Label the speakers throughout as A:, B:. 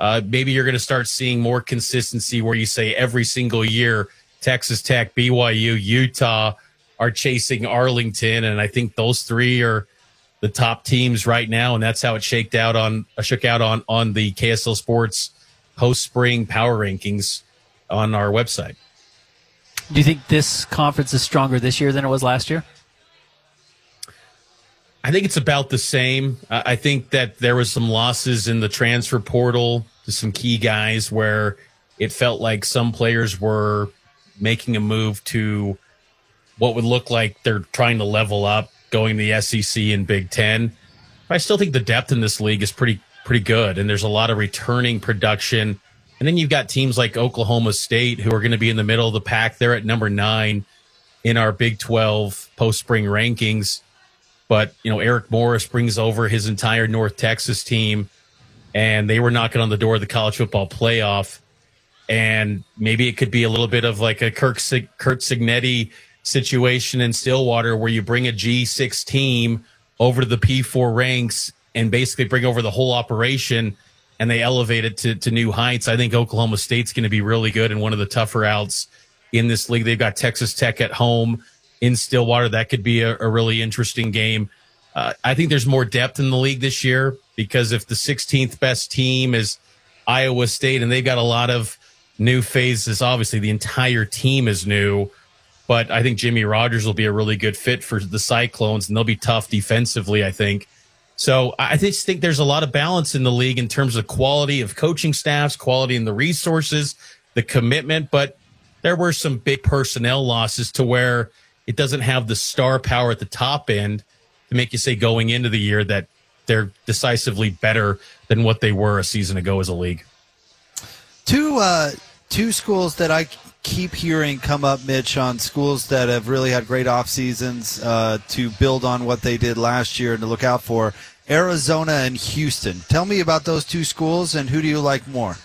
A: maybe you're going to start seeing more consistency where you say every single year Texas Tech, BYU, Utah are chasing Arlington, and I think those three are the top teams right now, and that's how it shook out on the KSL Sports post-spring power rankings on our website.
B: Do you think this conference is stronger this year than it was last year?
A: I think it's about the same. I think that there was some losses in the transfer portal to some key guys where it felt like some players were making a move to what would look like they're trying to level up, going to the SEC and Big Ten. But I still think the depth in this league is pretty good, and there's a lot of returning production. And then you've got teams like Oklahoma State who are going to be in the middle of the pack. They're at number 9 in our Big 12 post-spring rankings. But, Eric Morris brings over his entire North Texas team, and they were knocking on the door of the college football playoff. And maybe it could be a little bit of like a Kurt Signetti situation in Stillwater where you bring a G6 team over to the P4 ranks and basically bring over the whole operation, and they elevate it to new heights. I think Oklahoma State's going to be really good and one of the tougher outs in this league. They've got Texas Tech at home in Stillwater. That could be a really interesting game. I think there's more depth in the league this year because if the 16th best team is Iowa State and they've got a lot of new phases, obviously the entire team is new, but I think Jimmy Rogers will be a really good fit for the Cyclones, and they'll be tough defensively, I think. So I just think there's a lot of balance in the league in terms of quality of coaching staffs, quality in the resources, the commitment, but there were some big personnel losses to where it doesn't have the star power at the top end to make you say going into the year that they're decisively better than what they were a season ago as a league.
C: Two schools that I keep hearing come up, Mitch, on schools that have really had great off seasons to build on what they did last year and to look out for, Arizona and Houston. Tell me about those two schools, and who do you like more?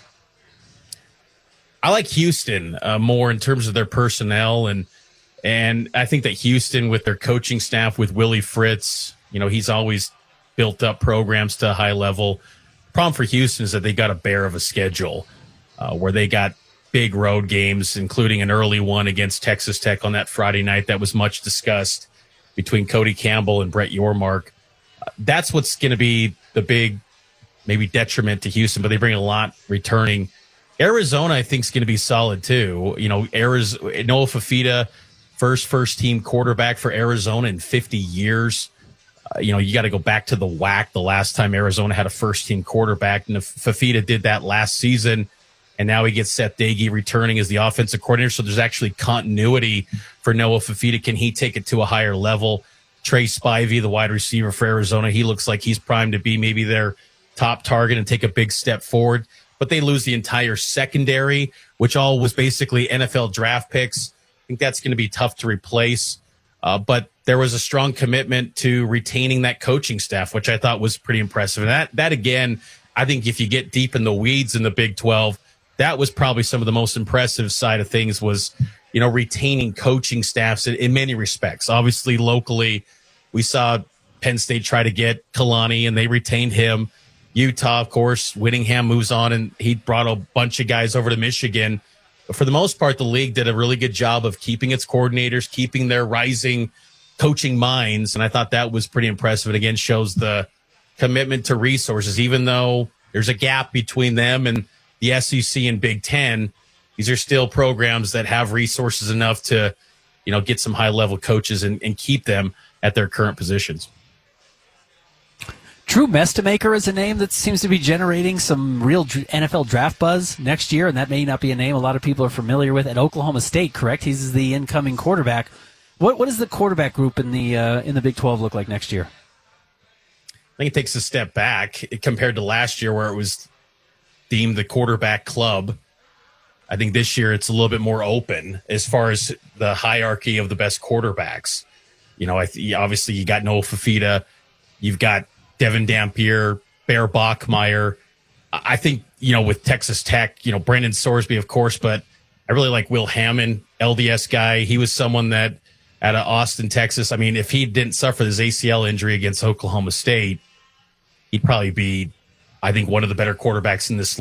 A: I like Houston more in terms of their personnel, and I think that Houston with their coaching staff, with Willie Fritz, he's always built up programs to a high level. Problem for Houston is that they got a bear of a schedule where they got big road games, including an early one against Texas Tech on that Friday night that was much discussed between Cody Campbell and Brett Yormark. That's what's going to be the big maybe detriment to Houston, but they bring a lot returning. Arizona, I think, is going to be solid too. Noah Fafita, first team quarterback for Arizona in 50 years. You got to go back to the WAC, the last time Arizona had a first team quarterback, and Fafita did that last season. And now he gets Seth Dagey returning as the offensive coordinator. So there's actually continuity for Noah Fafita. Can he take it to a higher level? Trey Spivey, the wide receiver for Arizona, he looks like he's primed to be maybe their top target and take a big step forward. But they lose the entire secondary, which all was basically NFL draft picks. I think that's going to be tough to replace. But there was a strong commitment to retaining that coaching staff, which I thought was pretty impressive. And that again, I think if you get deep in the weeds in the Big 12, that was probably some of the most impressive side of things was, retaining coaching staffs in many respects. Obviously, locally, we saw Penn State try to get Kalani, and they retained him. Utah, of course, Whittingham moves on, and he brought a bunch of guys over to Michigan. But for the most part, the league did a really good job of keeping its coordinators, keeping their rising coaching minds, and I thought that was pretty impressive. It again shows the commitment to resources, even though there's a gap between them and the SEC and Big Ten. These are still programs that have resources enough to, get some high-level coaches and keep them at their current positions.
B: Drew Mestemaker is a name that seems to be generating some real NFL draft buzz next year, and that may not be a name a lot of people are familiar with. At Oklahoma State, correct? He's the incoming quarterback. What does the quarterback group in the Big 12 look like next year?
A: I think it takes a step back compared to last year where it was deemed the quarterback club. I think this year it's a little bit more open as far as the hierarchy of the best quarterbacks. Obviously you got Noah Fafita, you've got Devin Dampier, Bear Bachmeier. I think, with Texas Tech, Brendan Sorsby, of course, but I really like Will Hammond, LDS guy. He was someone that out of Austin, Texas. I mean, if he didn't suffer this ACL injury against Oklahoma State, he'd probably be, I think, one of the better quarterbacks in this